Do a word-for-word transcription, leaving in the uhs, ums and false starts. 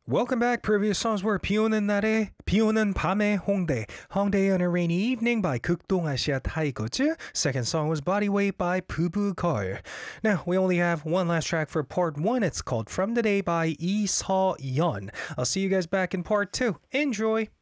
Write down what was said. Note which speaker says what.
Speaker 1: Welcome back. Previous songs were 비 오는 날에, 비 오는 밤에 홍대, Hongdae on a Rainy Evening by 극동아시아 타이거즈. Second song was Body Weight by Bubu Girl. Now, we only have one last track for part one. It's called From the Day by Lee Seo-yeon. I'll see you guys back in part two. Enjoy!